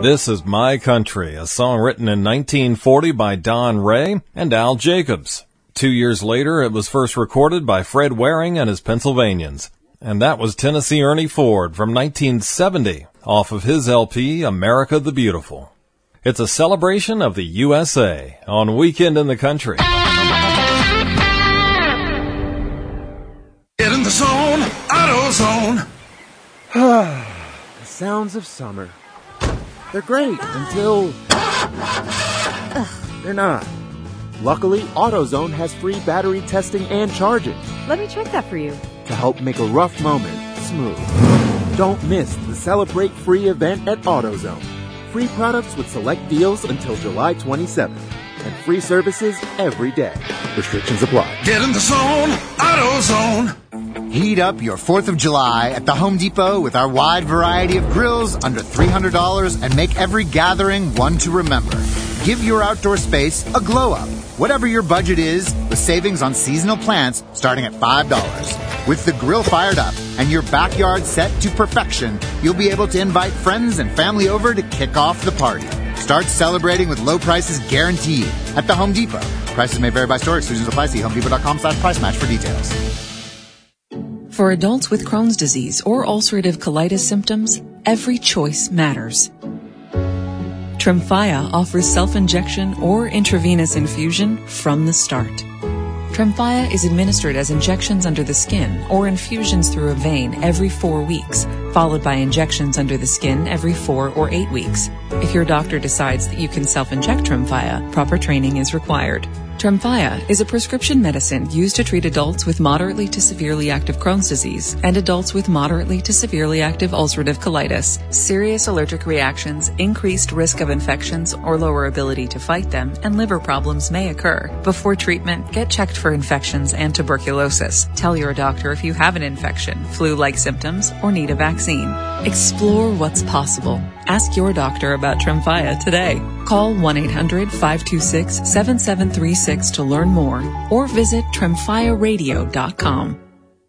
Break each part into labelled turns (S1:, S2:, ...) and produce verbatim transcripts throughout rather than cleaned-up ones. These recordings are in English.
S1: This Is My Country, a song written in nineteen forty by Don Ray and Al Jacobs. Two years later, it was first recorded by Fred Waring and his Pennsylvanians. And that was Tennessee Ernie Ford from nineteen seventy, off of his L P, America the Beautiful. It's a celebration of the U S A on Weekend in the Country.
S2: Get in the zone, AutoZone.
S3: The sounds of summer. They're great until they're not. Luckily, AutoZone has free battery testing and charging
S4: Let me check that for you.
S3: to help make a rough moment smooth. Don't miss the Celebrate Free event at AutoZone. Free products with select deals until July twenty-seventh. And free services every day. Restrictions apply.
S2: Get in the zone, AutoZone.
S5: Heat up your fourth of July at the Home Depot with our wide variety of grills under three hundred dollars and make every gathering one to remember. Give your outdoor space a glow up. Whatever your budget is, with savings on seasonal plants starting at five dollars. With the grill fired up and your backyard set to perfection, you'll be able to invite friends and family over to kick off the party. Start celebrating with low prices guaranteed at the Home Depot. Prices may vary by store. Exclusions apply. See homedepot.com slash price match for details.
S6: For adults with Crohn's disease or ulcerative colitis symptoms, every choice matters. Tremfya offers self-injection or intravenous infusion from the start. Tremfya is administered as injections under the skin or infusions through a vein every four weeks, followed by injections under the skin every four or eight weeks. If your doctor decides that you can self-inject Tremfya, proper training is required. Tremfya is a prescription medicine used to treat adults with moderately to severely active Crohn's disease and adults with moderately to severely active ulcerative colitis. Serious allergic reactions, increased risk of infections or lower ability to fight them, and liver problems may occur. Before treatment, get checked for infections and tuberculosis. Tell your doctor if you have an infection, flu-like symptoms, or need a vaccine. Explore what's possible. Ask your doctor about Tremfya today. Call one eight hundred five two six seven seven three six to learn more or visit tremfya radio dot com.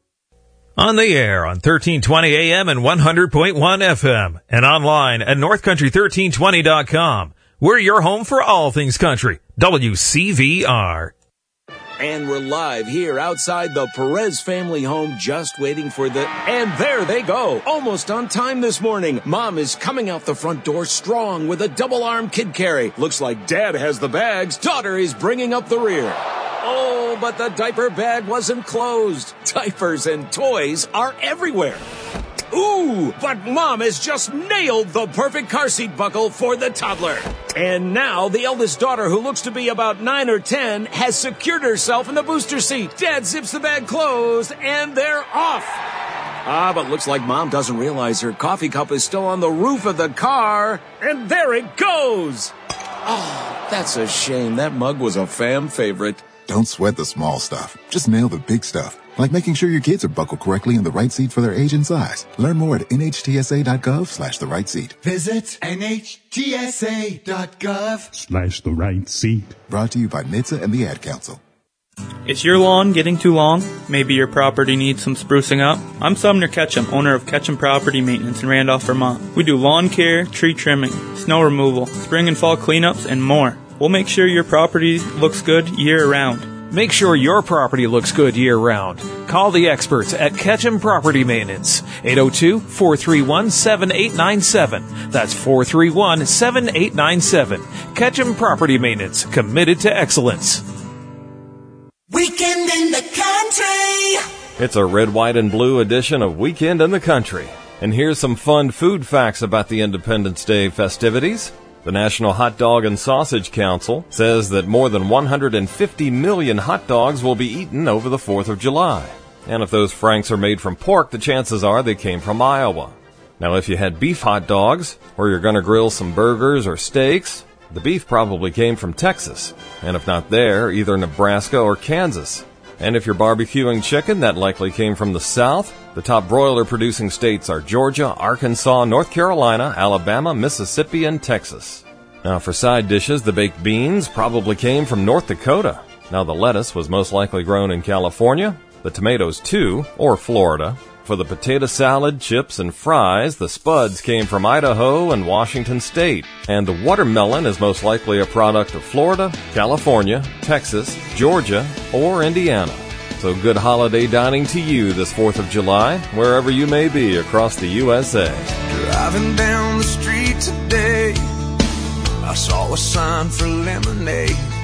S7: On the air on thirteen twenty A M and one hundred point one F M and online at north country thirteen twenty dot com. We're your home for all things country. W C V R.
S8: And we're live here outside the Perez family home, just waiting for the... And there they go, almost on time this morning. Mom is coming out the front door strong with a double-arm kid carry. Looks like Dad has the bags. Daughter is bringing up the rear. Oh, but the diaper bag wasn't closed. Diapers and toys are everywhere. Ooh, but Mom has just nailed the perfect car seat buckle for the toddler. And now the eldest daughter, who looks to be about nine or ten, has secured herself in the booster seat. Dad zips the bag closed, and they're off. Ah, but looks like Mom doesn't realize her coffee cup is still on the roof of the car. And there it goes. Oh, that's a shame. That mug was a fam favorite.
S9: Don't sweat the small stuff. Just nail the big stuff. Like making sure your kids are buckled correctly in the right seat for their age and size. Learn more at N H T S A dot gov slash the right seat.
S10: Visit N H T S A dot gov
S11: slash the right seat.
S9: Brought to you by N H T S A and the Ad Council.
S12: Is your lawn getting too long? Maybe your property needs some sprucing up? I'm Sumner Ketchum, owner of Ketchum Property Maintenance in Randolph, Vermont. We do lawn care, tree trimming, snow removal, spring and fall cleanups, and more. We'll make sure your property looks good year-round.
S7: Make sure your property looks good year-round. Call the experts at Ketchum Property Maintenance. eight oh two, four three one, seven eight nine seven. That's four three one, seven eight nine seven. Ketchum Property Maintenance, committed to excellence.
S10: Weekend in the Country.
S1: It's a red, white, and blue edition of Weekend in the Country. And here's some fun food facts about the Independence Day festivities. The National Hot Dog and Sausage Council says that more than one hundred fifty million hot dogs will be eaten over the fourth of July. And if those franks are made from pork, the chances are they came from Iowa. Now, if you had beef hot dogs, or you're going to grill some burgers or steaks, the beef probably came from Texas. And if not there, either Nebraska or Kansas. And if you're barbecuing chicken, that likely came from the South. The top broiler producing states are Georgia, Arkansas, North Carolina, Alabama, Mississippi, and Texas. Now for side dishes, the baked beans probably came from North Dakota. Now the lettuce was most likely grown in California, the tomatoes too, or Florida. For the potato salad, chips, and fries, the spuds came from Idaho and Washington State. And the watermelon is most likely a product of Florida, California, Texas, Georgia, or Indiana. So good holiday dining to you this fourth of July, wherever you may be across the U S A.
S2: Driving down the street today, I saw a sign for lemonade.